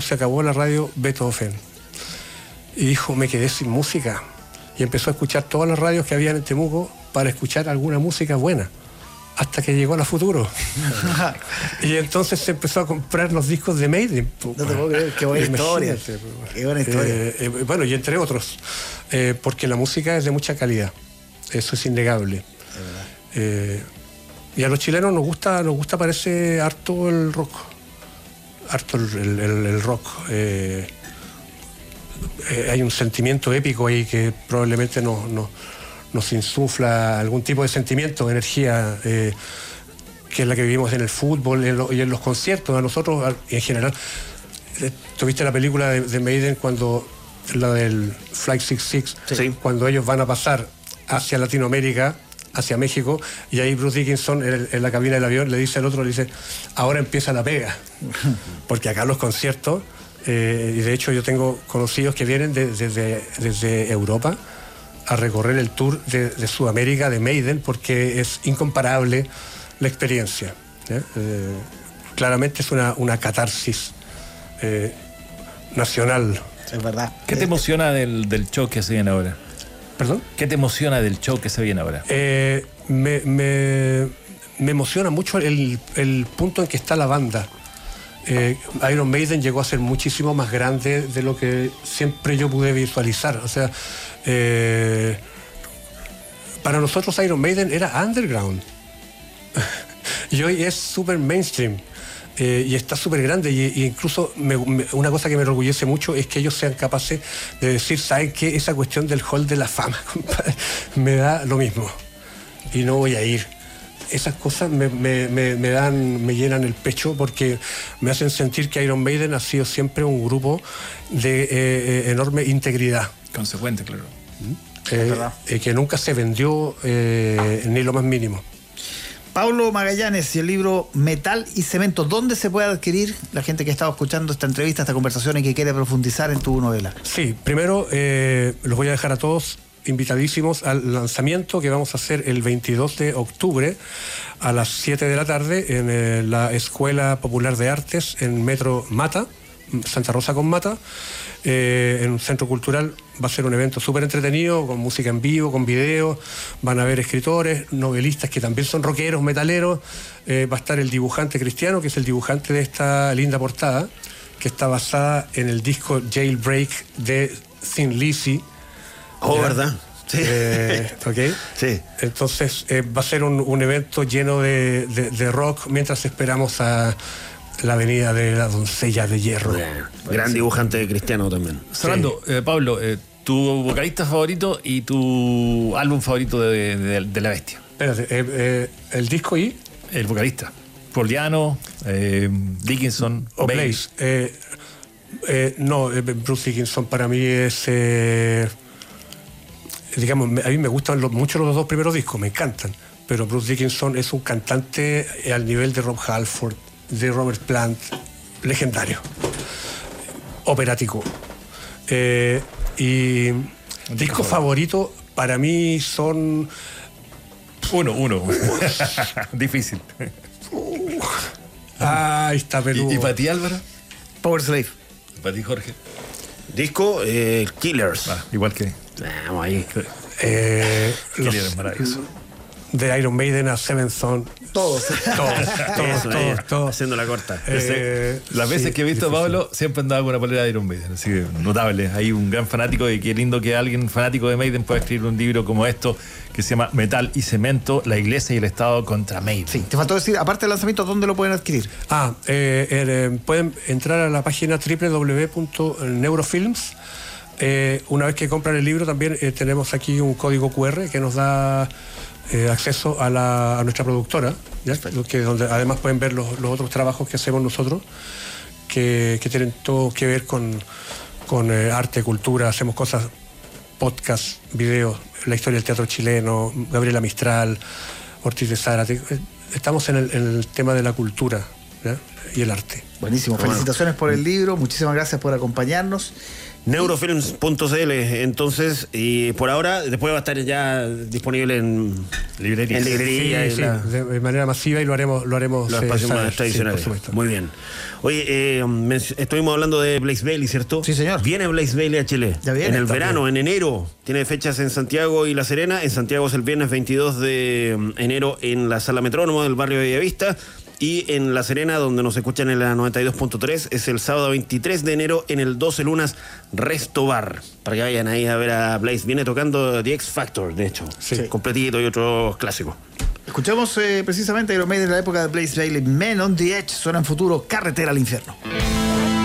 se acabó la radio Beethoven. Y dijo, me quedé sin música. Y empezó a escuchar todas las radios que había en Temuco para escuchar alguna música buena. Hasta que llegó a la Futuro. Y entonces se empezó a comprar los discos de Maiden. No te puedo creer, qué buena historia. Qué buena historia. Bueno, y entre otros, porque la música es de mucha calidad. Eso es innegable. Y a los chilenos nos gusta parece harto el rock. Harto el rock. Hay un sentimiento épico ahí que probablemente nos insufla algún tipo de sentimiento, de energía, que es la que vivimos en el fútbol y en los conciertos. A nosotros, en general, ¿tuviste la película de Maiden cuando la del Flight 66? Sí. Cuando ellos van a pasar hacia Latinoamérica, hacia México, y ahí Bruce Dickinson en la cabina del avión le dice al otro, ahora empieza la pega. Porque acá los conciertos, y de hecho yo tengo conocidos que vienen desde Europa a recorrer el tour de Sudamérica de Maiden, porque es incomparable la experiencia. Claramente es una catarsis nacional. Es verdad. ¿Qué te emociona del show que se viene ahora? ¿Perdón? ¿Qué te emociona del show que se viene ahora? Me emociona mucho el punto en que está la banda. Iron Maiden llegó a ser muchísimo más grande de lo que siempre yo pude visualizar. O sea, para nosotros Iron Maiden era underground y hoy es súper mainstream, y está súper grande, y incluso una cosa que me enorgullece mucho es que ellos sean capaces de decir, ¿saben qué? Esa cuestión del hall de la fama, compadre, me da lo mismo y no voy a ir. Esas cosas me llenan el pecho, porque me hacen sentir que Iron Maiden ha sido siempre un grupo de enorme integridad. Consecuente, claro. Que nunca se vendió ni lo más mínimo. Pablo Magallanes y el libro Metal y Cemento, ¿dónde se puede adquirir la gente que ha estado escuchando esta entrevista, esta conversación y que quiere profundizar en tu novela? Sí, primero los voy a dejar a todos invitadísimos al lanzamiento que vamos a hacer el 22 de octubre a las 7 de la tarde en la Escuela Popular de Artes en Metro Mata, Santa Rosa con Mata, en un centro cultural. Va a ser un evento súper entretenido, con música en vivo, con video. Van a haber escritores, novelistas que también son rockeros, metaleros. Va a estar el dibujante Cristiano, que es el dibujante de esta linda portada, que está basada en el disco Jailbreak de Thin Lizzy. Oh, ¿verdad? Sí. Okay. Sí. Entonces va a ser un evento lleno de rock, mientras esperamos a la venida de la doncella de hierro. Gran dibujante Cristiano también. Fernando, Pablo, tu vocalista favorito y tu álbum favorito de La Bestia. Espérate, el disco y el vocalista. Paul Diano, Dickinson o Blaze. No, Bruce Dickinson para mí es... digamos, a mí me gustan mucho los dos primeros discos, me encantan, pero Bruce Dickinson es un cantante al nivel de Rob Halford, de Robert Plant, legendario, operático. Y disco favorito para mí son... Uno. Difícil. Ahí está peludo. ¿Y para ti, Álvaro? Power Slave. ¿Para ti, Jorge? Disco Killers. Igual que... Vamos ahí. Killers, maravilloso. De Iron Maiden a Seventh Son. Todos. Haciendo la corta. Las veces que he visto a Pablo siempre andaba con una polera de Iron Maiden, así que notable. Hay un gran fanático, y qué lindo que alguien fanático de Maiden pueda escribir un libro como esto, que se llama Metal y Cemento, la Iglesia y el Estado contra Maiden. Sí, te faltó decir, aparte del lanzamiento, ¿dónde lo pueden adquirir? Pueden entrar a la página www.neurofilms. Una vez que compran el libro, también tenemos aquí un código QR que nos da acceso a nuestra productora, ¿ya? Donde además pueden ver los otros trabajos que hacemos nosotros, que tienen todo que ver con arte, cultura. Hacemos cosas, podcast, videos, la historia del teatro chileno, Gabriela Mistral, Ortiz de Zárate. Estamos en el tema de la cultura ¿ya? Y el arte. Buenísimo, felicitaciones por el libro, muchísimas gracias por acompañarnos. Neurofilms.cl, entonces, y por ahora, después va a estar ya disponible en librerías. Sí, de manera masiva, y lo haremos los espacios saber, más tradicionales. por supuesto. Muy bien. Oye, estuvimos hablando de Blaze Bayley, ¿cierto? Sí, señor. Viene Blaze Bayley a Chile. Ya viene. En el También. verano, en enero. Tiene fechas en Santiago y La Serena. En Santiago es el viernes 22 de enero en la Sala Metrónomo del barrio de Bellavista. Y en La Serena, donde nos escuchan en la 92.3, es el sábado 23 de enero en el 12 Lunas Resto Bar. Para que vayan ahí a ver a Blaze. Viene tocando The X Factor, de hecho. Sí. Completito y otros clásicos. Escuchamos precisamente Iron Maiden de la época de Blaze Bayley, Men on the Edge, suena en futuro, Carretera al Infierno.